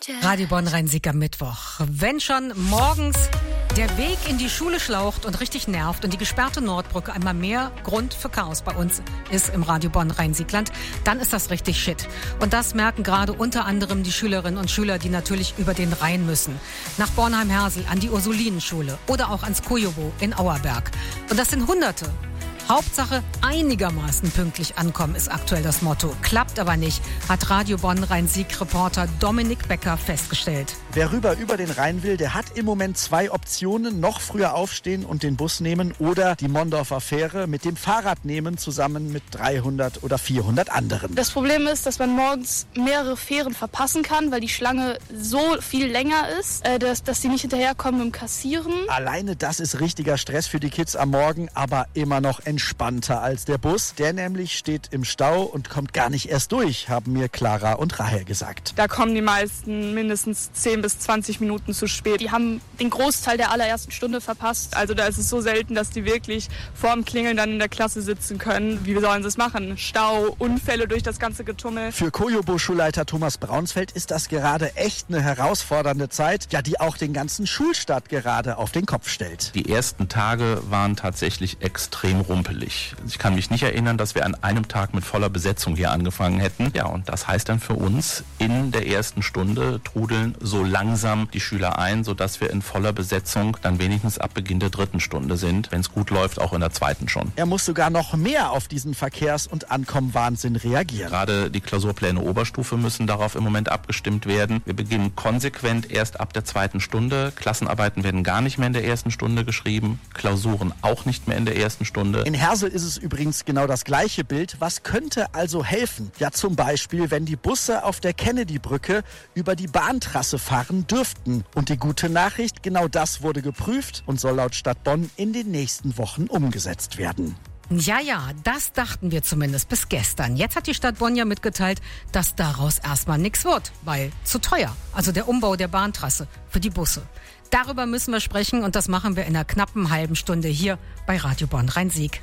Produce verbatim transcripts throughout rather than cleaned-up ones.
Radio Bonn-Rhein-Sieg am Mittwoch. Wenn schon morgens der Weg in die Schule schlaucht und richtig nervt und die gesperrte Nordbrücke einmal mehr Grund für Chaos bei uns ist im Radio Bonn-Rhein-Siegland, dann ist das richtig shit. Und das merken gerade unter anderem die Schülerinnen und Schüler, die natürlich über den Rhein müssen. Nach Bornheim-Hersel, an die Ursulinenschule oder auch ans Kujobo in Auerberg. Und das sind Hunderte. Hauptsache einigermaßen pünktlich ankommen ist aktuell das Motto. Klappt aber nicht, hat Radio Bonn-Rhein-Sieg-Reporter Dominik Becker festgestellt. Wer rüber über den Rhein will, der hat im Moment zwei Optionen. Noch früher aufstehen und den Bus nehmen oder die Mondorfer Fähre mit dem Fahrrad nehmen, zusammen mit dreihundert oder vierhundert anderen. Das Problem ist, dass man morgens mehrere Fähren verpassen kann, weil die Schlange so viel länger ist, äh, dass, dass die nicht hinterherkommen mit dem Kassieren. Alleine das ist richtiger Stress für die Kids am Morgen, aber immer noch entspannter als der Bus. Der nämlich steht im Stau und kommt gar nicht erst durch, haben mir Clara und Rahel gesagt. Da kommen die meisten mindestens zehn bis zwanzig Minuten zu spät. Die haben den Großteil der allerersten Stunde verpasst. Also da ist es so selten, dass die wirklich vorm Klingeln dann in der Klasse sitzen können. Wie sollen sie es machen? Stau, Unfälle durch das ganze Getummel. Für Kujobo-Schulleiter Thomas Braunsfeld ist das gerade echt eine herausfordernde Zeit, ja, die auch den ganzen Schulstart gerade auf den Kopf stellt. Die ersten Tage waren tatsächlich extrem rumpelig. Ich kann mich nicht erinnern, dass wir an einem Tag mit voller Besetzung hier angefangen hätten. Ja, und das heißt dann für uns, in der ersten Stunde trudeln so langsam die Schüler ein, sodass wir in voller Besetzung dann wenigstens ab Beginn der dritten Stunde sind. Wenn es gut läuft, auch in der zweiten schon. Er muss sogar noch mehr auf diesen Verkehrs- und Ankommenwahnsinn reagieren. Gerade die Klausurpläne Oberstufe müssen darauf im Moment abgestimmt werden. Wir beginnen konsequent erst ab der zweiten Stunde. Klassenarbeiten werden gar nicht mehr in der ersten Stunde geschrieben. Klausuren auch nicht mehr in der ersten Stunde. In Hersel ist es übrigens genau das gleiche Bild. Was könnte also helfen? Ja, zum Beispiel, wenn die Busse auf der Kennedy-Brücke über die Bahntrasse fahren dürften. Und die gute Nachricht, genau das wurde geprüft und soll laut Stadt Bonn in den nächsten Wochen umgesetzt werden. Ja, ja, das dachten wir zumindest bis gestern. Jetzt hat die Stadt Bonn ja mitgeteilt, dass daraus erstmal nichts wird, weil zu teuer. Also der Umbau der Bahntrasse für die Busse. Darüber müssen wir sprechen und das machen wir in einer knappen halben Stunde hier bei Radio Bonn-Rhein-Sieg.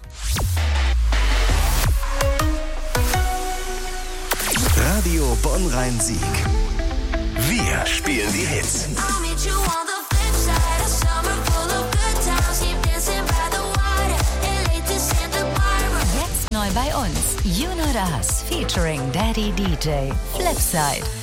Radio Bonn-Rhein-Sieg. Wir spielen die Hits. Jetzt neu bei uns. You Know Das featuring Daddy D J. Flipside.